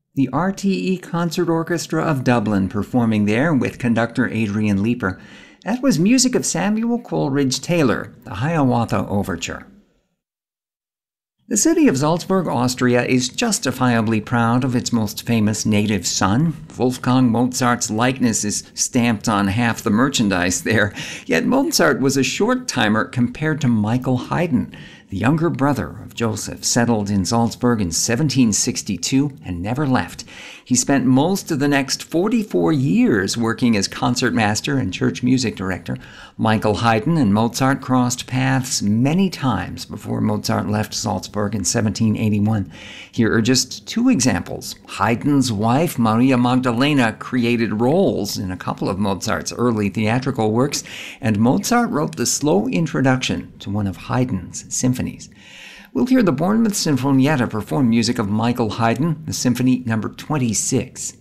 The RTE Concert Orchestra of Dublin performing there with conductor Adrian Leeper. That was music of Samuel Coleridge Taylor, the Hiawatha Overture. The city of Salzburg, Austria is justifiably proud of its most famous native son. Wolfgang Mozart's likeness is stamped on half the merchandise there. Yet Mozart was a short-timer compared to Michael Haydn. The younger brother of Joseph settled in Salzburg in 1762 and never left. He spent most of the next 44 years working as concertmaster and church music director. Michael Haydn and Mozart crossed paths many times before Mozart left Salzburg in 1781. Here are just two examples. Haydn's wife, Maria Magdalena, created roles in a couple of Mozart's early theatrical works, and Mozart wrote the slow introduction to one of Haydn's symphonies. We'll hear the Bournemouth Sinfonietta perform music of Michael Haydn, the Symphony No. 26.